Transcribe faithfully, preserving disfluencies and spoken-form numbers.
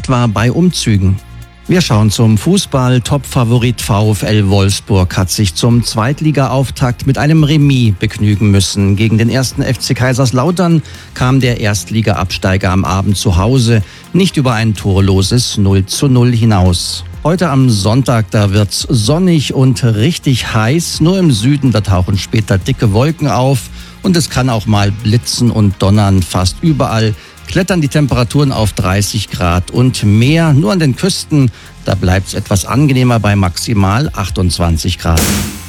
etwa bei Umzügen. Wir schauen zum Fußball. Top-Favorit VfL Wolfsburg hat sich zum Zweitliga-Auftakt mit einem Remis begnügen müssen. Gegen den ersten F C Kaiserslautern kam der Erstliga-Absteiger am Abend zu Hause nicht über ein torloses null zu null hinaus. Heute am Sonntag, da wird's sonnig und richtig heiß. Nur im Süden, da tauchen später dicke Wolken auf und es kann auch mal blitzen und donnern. Fast überall klettern die Temperaturen auf dreißig Grad und mehr. Nur an den Küsten, da bleibt's etwas angenehmer bei maximal achtundzwanzig Grad.